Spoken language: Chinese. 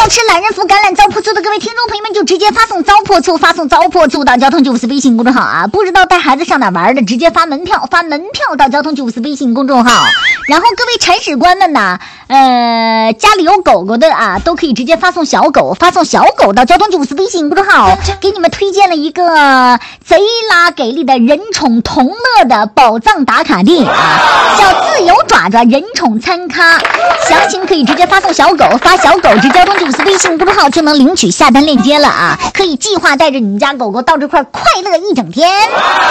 爱吃懒人福橄榄糟粕醋的各位听众朋友们，就直接发送糟粕醋到交通954微信公众号啊！不知道带孩子上哪玩的，直接发门票到交通954微信公众号。然后各位铲屎官们呐，家里有狗狗的啊，都可以直接发送小狗到交通954微信公众号，给你们推荐了一个贼拉给力的人宠同乐的宝藏打卡店啊，叫自由爪爪人宠餐咖，详情可以直接发送小狗至交通954微信公众号就能领取下单链接了啊，可以计划带着你们家狗狗到这块快乐一整天。